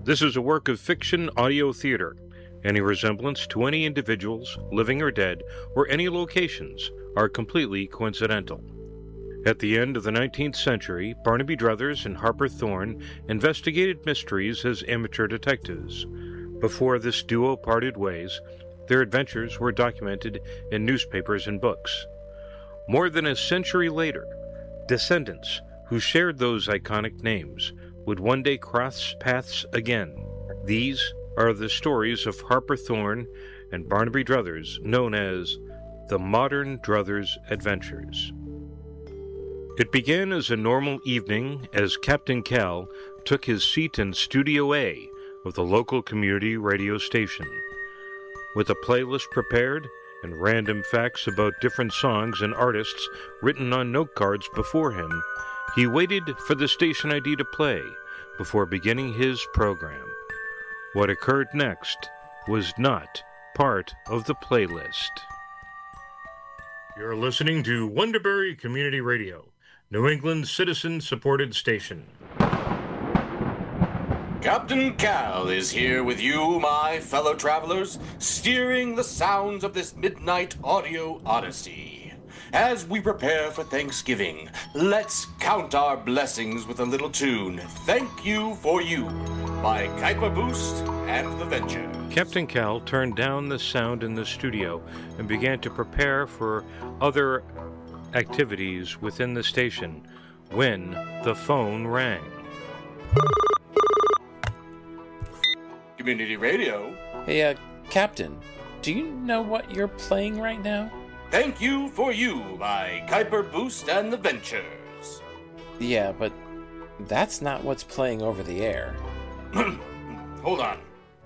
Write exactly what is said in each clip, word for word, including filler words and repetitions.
This is a work of fiction audio theater. Any resemblance to any individuals, living or dead, or any locations are completely coincidental. At the end of the nineteenth century, Barnaby Druthers and Harper Thorne investigated mysteries as amateur detectives. Before this duo parted ways, their adventures were documented in newspapers and books. More than a century later, descendants who shared those iconic names would one day cross paths again. These are the stories of Harper Thorne and Barnaby Druthers, known as the Modern Druthers Adventures. It began as a normal evening as Captain Cal took his seat in Studio A of the local community radio station. With a playlist prepared and random facts about different songs and artists written on note cards before him, he waited for the station I D to play before beginning his program. What occurred next was not part of the playlist. You're listening to Wonderbury Community Radio, New England's citizen-supported station. Captain Cal is here with you, my fellow travelers, steering the sounds of this midnight audio odyssey. As we prepare for Thanksgiving, let's count our blessings with a little tune, Thank You for You, by Kuiper Boost and The Venture. Captain Cal turned down the sound in the studio and began to prepare for other activities within the station when the phone rang. Community Radio. Hey, uh, Captain, do you know what you're playing right now? Thank You for You by Kuiper Boost and The Ventures. Yeah, but that's not what's playing over the air. Hold on.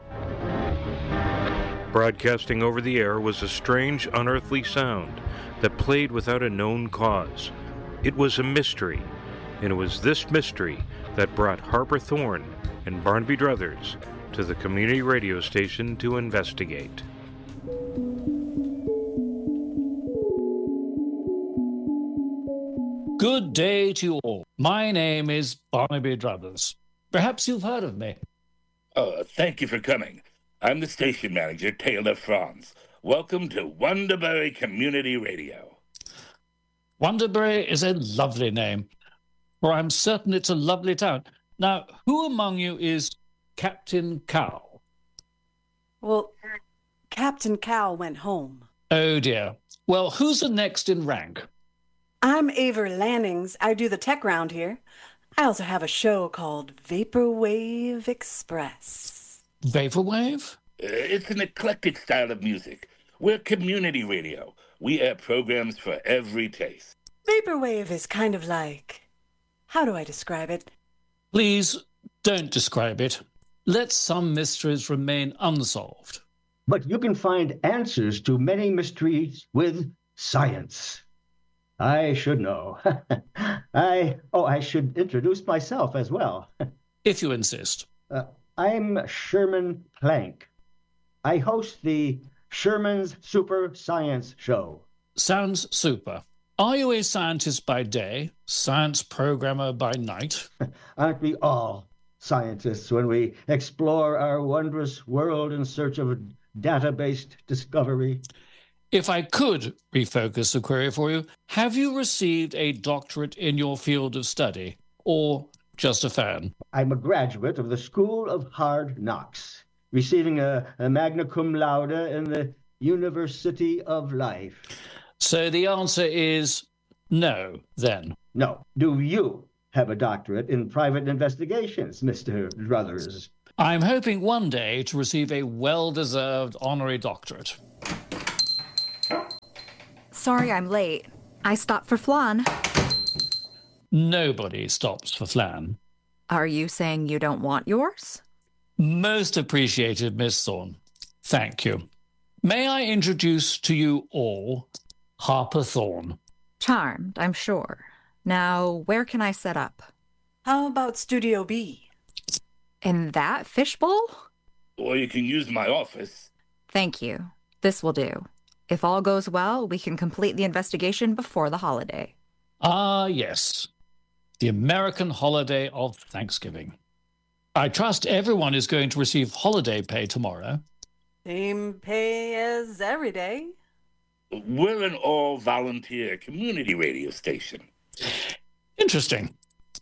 Broadcasting over the air was a strange, unearthly sound that played without a known cause. It was a mystery, and it was this mystery that brought Harper Thorne and Barnaby Druthers to the community radio station to investigate. Good day to you all. My name is Barnaby Druthers. Perhaps you've heard of me. Oh, thank you for coming. I'm the station manager, Taylor Franz. Welcome to Wonderbury Community Radio. Wonderbury is a lovely name, for I'm certain it's a lovely town. Now, who among you is Captain Cal? Well, Captain Cal went home. Oh, dear. Well, who's the next in rank? I'm Aver Lannings. I do the tech round here. I also have a show called Vaporwave Express. Vaporwave? Uh, it's an eclectic style of music. We're community radio. We air programs for every taste. Vaporwave is kind of like... How do I describe it? Please don't describe it. Let some mysteries remain unsolved. But you can find answers to many mysteries with science. I should know. I, oh, I should introduce myself as well. If you insist. Uh, I'm Sherman Plank. I host the Sherman's Super Science Show. Sounds super. Are you a scientist by day, science programmer by night? Aren't we all scientists when we explore our wondrous world in search of data-based discovery? If I could refocus the query for you, have you received a doctorate in your field of study, or just a fan? I'm a graduate of the School of Hard Knocks, receiving a, a magna cum laude in the University of Life. So the answer is no, then? No. Do you have a doctorate in private investigations, Mister Druthers? I'm hoping one day to receive a well-deserved honorary doctorate. Sorry I'm late. I stopped for flan. Nobody stops for flan. Are you saying you don't want yours? Most appreciated, Miss Thorne. Thank you. May I introduce to you all Harper Thorne? Charmed, I'm sure. Now, where can I set up? How about Studio B? In that fishbowl? Or you can use my office. Thank you. This will do. If all goes well, we can complete the investigation before the holiday. Ah, yes. The American holiday of Thanksgiving. I trust everyone is going to receive holiday pay tomorrow. Same pay as every day. We're an all-volunteer community radio station. Interesting.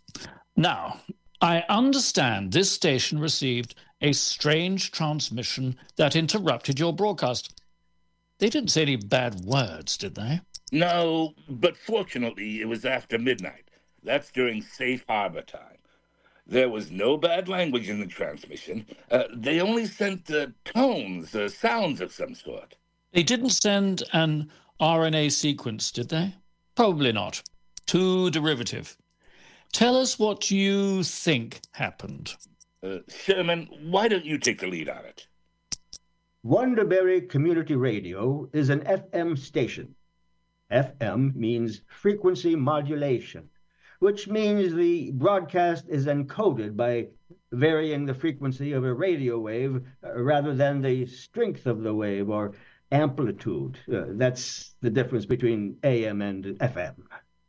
Now, I understand this station received a strange transmission that interrupted your broadcast. They didn't say any bad words, did they? No, but fortunately it was after midnight. That's during safe harbor time. There was no bad language in the transmission. Uh, they only sent uh, tones, uh, sounds of some sort. They didn't send an R N A sequence, did they? Probably not. Too derivative. Tell us what you think happened. Uh, Sherman, why don't you take the lead on it? Wonderberry Community Radio is an F M station. F M means frequency modulation, which means the broadcast is encoded by varying the frequency of a radio wave uh, rather than the strength of the wave or amplitude. Uh, that's the difference between A M and F M.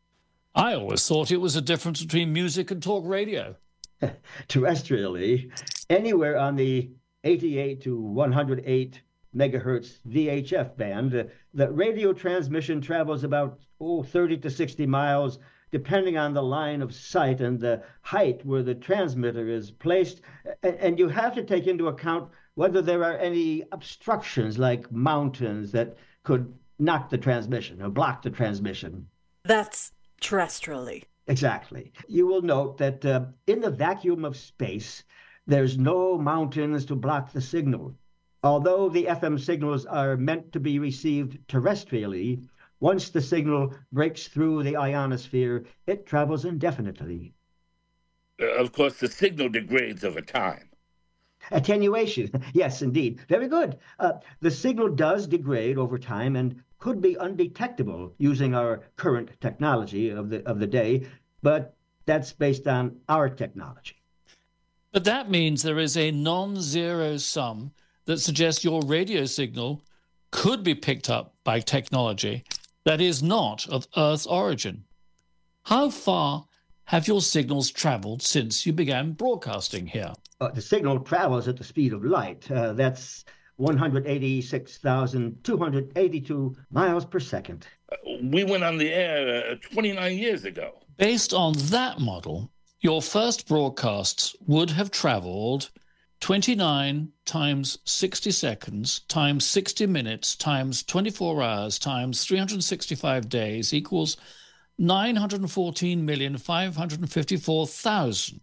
I always thought it was a difference between music and talk radio. Terrestrially, anywhere on the eighty-eight to one hundred eight megahertz V H F band, uh, the radio transmission travels about oh, thirty to sixty miles, depending on the line of sight and the height where the transmitter is placed. And, and you have to take into account whether there are any obstructions like mountains that could knock the transmission or block the transmission. That's terrestrially. Exactly. You will note that uh, in the vacuum of space, there's no mountains to block the signal. Although the F M signals are meant to be received terrestrially, once the signal breaks through the ionosphere, it travels indefinitely. Uh, of course, the signal degrades over time. Attenuation. Yes, indeed. Very good. Uh, the signal does degrade over time and could be undetectable using our current technology of the of the day, but that's based on our technology. But that means there is a non-zero sum that suggests your radio signal could be picked up by technology that is not of Earth's origin. How far have your signals traveled since you began broadcasting here? Uh, the signal travels at the speed of light. Uh, that's one hundred eighty-six thousand two hundred eighty-two miles per second. Uh, we went on the air uh, twenty-nine years ago. Based on that model, your first broadcasts would have traveled twenty-nine times sixty seconds times sixty minutes times twenty-four hours times three hundred sixty-five days equals nine hundred fourteen million five hundred fifty-four thousand.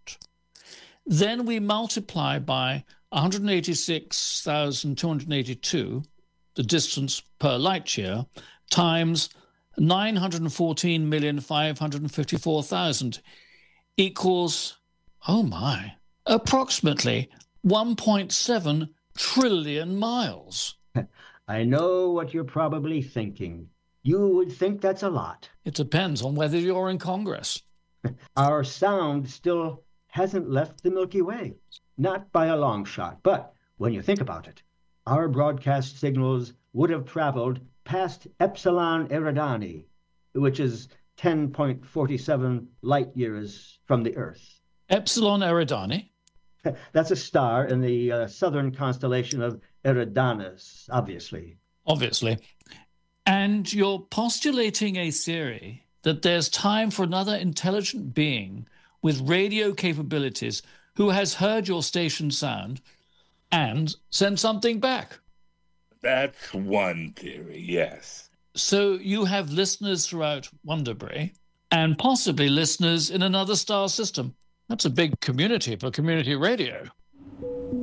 Then we multiply by one hundred eighty-six thousand two hundred eighty-two, the distance per light year, times nine hundred fourteen million five hundred fifty-four thousand equals, oh my, approximately one point seven trillion miles. I know what you're probably thinking. You would think that's a lot. It depends on whether you're in Congress. Our sound still hasn't left the Milky Way. Not by a long shot, but when you think about it, our broadcast signals would have traveled past Epsilon Eridani, which is ten point four seven light years from the Earth. Epsilon Eridani? That's a star in the uh, southern constellation of Eridanus, obviously. Obviously. And you're postulating a theory that there's time for another intelligent being with radio capabilities who has heard your station sound and sent something back. That's one theory, yes. So you have listeners throughout Wonderbury and possibly listeners in another star system. That's a big community for community radio.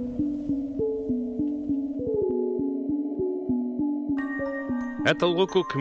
At the local community